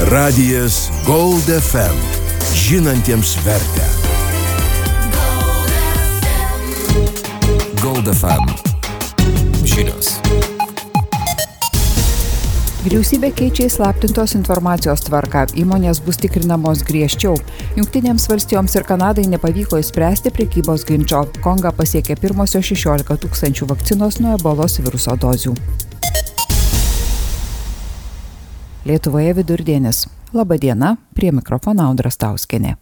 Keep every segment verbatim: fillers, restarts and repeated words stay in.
Radijas Gold F M. Žinantiems vertę. Gold F M. Žinios. Vyriausybė keičia įslaptintos informacijos tvarką, įmonės bus tikrinamos griežčiau. Jungtinėms valstijoms ir Kanadai nepavyko išspręsti prekybos ginčo. Kongą pasiekė pirmosios šešiolika tūkstančių vakcinos nuo ebolos viruso dozių. Lietuvoje vidurdienis. Labą dieną, prie mikrofono Audra Stauskienė.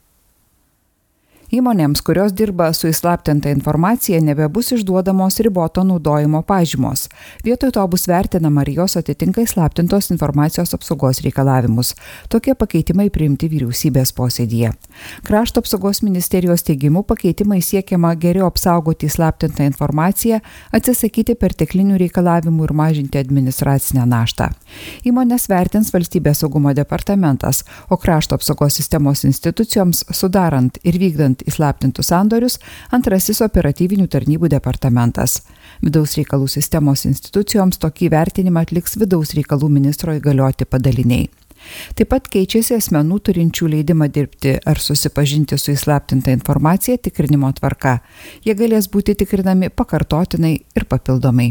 Įmonėms, kurios dirba su įslaptinta informacija, nebebus išduodamos riboto naudojimo pažymos. Vietoj to bus vertinama, ar jos atitinka įslaptintos informacijos apsaugos reikalavimus. Tokie pakeitimai priimti vyriausybės posėdyje. Krašto apsaugos ministerijos teigimu pakeitimai siekiama geriau apsaugoti įslaptintą informaciją, atsisakyti perteklinių reikalavimų ir mažinti administracinę naštą. Įmonės vertins Valstybės saugumo departamentas, o Krašto apsaugos sistemos institucijoms sudarant ir vykdant įslaptintus sandorius antrasis operatyvinių tarnybų departamentas. Vidaus reikalų sistemos institucijoms tokį vertinimą atliks vidaus reikalų ministro įgalioti padaliniai. Taip pat keičiasi asmenų turinčių leidimą dirbti ar susipažinti su įslaptinta informacija tikrinimo tvarka. Jie galės būti tikrinami pakartotinai ir papildomai.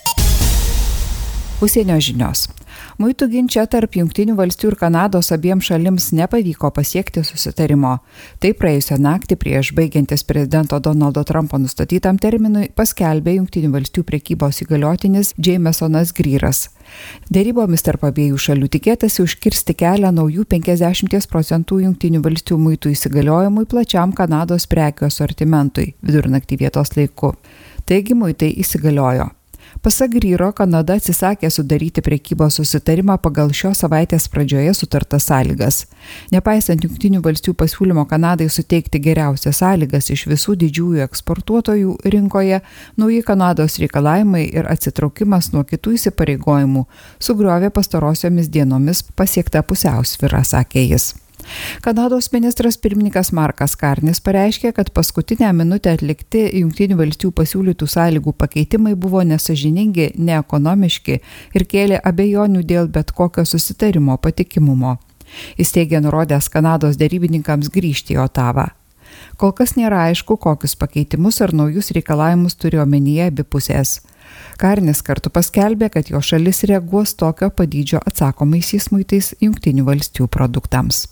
Užsienio žinios. Muitų ginče tarp Jungtinių valstijų ir Kanados abiems šalims nepavyko pasiekti susitarimo. Tai praėjusią naktį prieš baigiantis prezidento Donaldo Trumpo nustatytam terminui paskelbė Jungtinių valstijų prekybos įgaliotinis Jamesonas Greeras. Dėrybomis tarp abiejų šalių tikėtasi užkirsti kelią naujų penkiasdešimt procentų Jungtinių valstijų muitų įsigaliojimui plačiam Kanados prekių asortimentui vidurnaktį vietos laiku. Taigi muitai įsigaliojo. Pasak Greero, Kanada atsisakė sudaryti prekybos susitarimą pagal šios savaitės pradžioje sutartas sąlygas. Nepaisant Jungtinių valstijų pasiūlymo Kanadai suteikti geriausias sąlygas iš visų didžiųjų eksportuotojų rinkoje, nauji Kanados reikalavimai ir atsitraukimas nuo kitų įsipareigojimų sugriovė pastarosiomis dienomis pasiektą pusiausvyrą, sakė jis. Kanados ministras pirmininkas Markas Karnis pareiškė, kad paskutinę minutę atlikti Jungtinių valstijų pasiūlytų sąlygų pakeitimai buvo nesąžiningi, neekonomiški ir kėlė abejonių dėl bet kokio susitarimo patikimumo. Jis teigė nurodęs Kanados dėrybininkams grįžti į Otavą. Kol kas nėra aišku, kokius pakeitimus ar naujus reikalavimus turi omenyje abi pusės. Karnis kartu paskelbė, kad jo šalis reaguos tokio padydžio atsakomaisiais muitais Jungtinių valstijų produktams.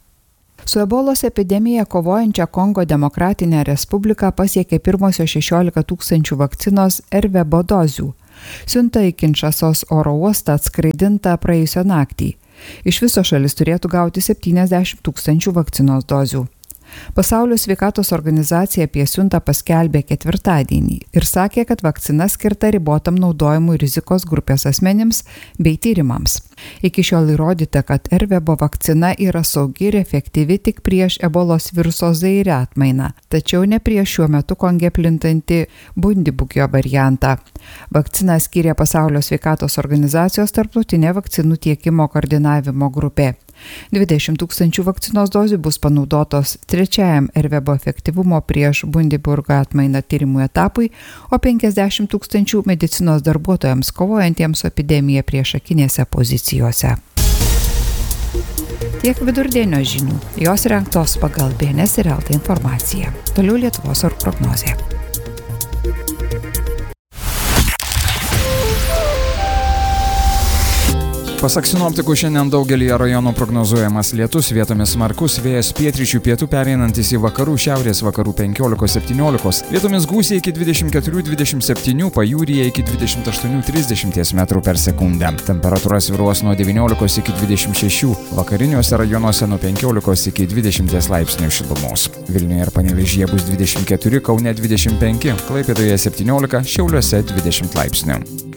Su ebolos epidemija kovojančią Kongo demokratinę respubliką pasiekė pirmosios šešiolika tūkstančių vakcinos Ervebo dozių. Siunta į Kinšasos oro uostą atskraidinta praėjusią naktį. Iš viso šalis turėtų gauti septyniasdešimt tūkstančių vakcinos dozių. Pasaulio sveikatos organizacija apie siuntą paskelbė ketvirtadienį ir sakė, kad vakcina skirta ribotam naudojimui rizikos grupės asmenims bei tyrimams. Iki šiol įrodyta, kad Ervebo vakcina yra saugi ir efektyvi tik prieš ebolos viruso Zaire atmainą, tačiau ne prieš šiuo metu Konge plintantį Bundibugyo variantą. Vakciną skyrė Pasaulio sveikatos organizacijos tarptautinė vakcinų tiekimo koordinavimo grupė. dvidešimt tūkstančių vakcinos dozių bus panaudotos trečiajam Ervebo efektyvumo prieš Bundiburgo atmainą tyrimų etapui, o penkiasdešimt tūkstančių medicinos darbuotojams kovojantiems su epidemija priešakinėse pozicijose. Tiek vidurdienio žinių. Jos rengtos pagal B N S ir L T informaciją. Toliau Lietuvos orų prognozė. Pasak sinoptikų, šiandien daugelyje rajonų prognozuojamas lietus, vietomis smarkus, vėjas pietryčių pietų pereinantis į vakarų šiaurės vakarų penkiolikos septyniolikos, vietomis gūsiai iki dvidešimt keturių dvidešimt septynių, pajūryje iki dvidešimt aštuonių trisdešimt metrų per sekundę. Temperatūra svyruos nuo devyniolikos iki dvidešimt šešių, vakariniuose rajonuose nuo penkiolikos iki dvidešimt laipsnių šilumos. Vilniuje ir Panevėžyje bus dvidešimt keturi, Kaune dvidešimt penki, Klaipėdoje septyniolika, Šiauliuose dvidešimt laipsnių.